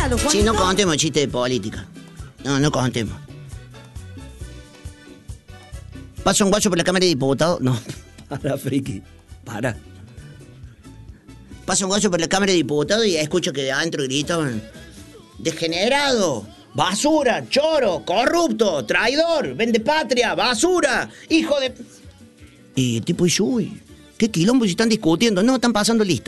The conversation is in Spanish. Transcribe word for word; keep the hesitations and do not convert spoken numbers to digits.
Contalo, Juanito. Sí, no contemos chistes de política. No, no contemos. Pasa un guacho por la Cámara de Diputados. No, para, friki. Para. Pasa un guacho por la Cámara de Diputados y escucho que de adentro gritaban: degenerado, basura, choro, corrupto, traidor, vende patria, basura, hijo de... Y el tipo dice: uy, qué quilombo si están discutiendo. No, están pasando lista.